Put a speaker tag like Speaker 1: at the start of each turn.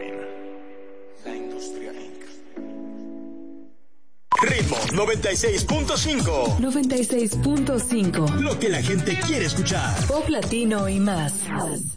Speaker 1: Brooklyn. La industria Inc. Ritmo 96.5.
Speaker 2: 96.5.
Speaker 1: Lo que la gente quiere escuchar.
Speaker 2: Pop latino y más.